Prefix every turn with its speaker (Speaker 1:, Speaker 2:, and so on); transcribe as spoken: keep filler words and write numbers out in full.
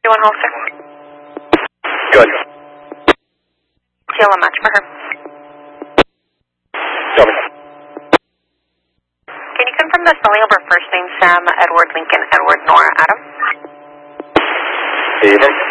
Speaker 1: You want hold, sir?
Speaker 2: Good.
Speaker 1: T L M match for her.
Speaker 2: Tell me.
Speaker 1: Can you confirm the spelling of her first name, Sam, Edward, Lincoln, Edward, Nora, Adam?
Speaker 2: Stephen?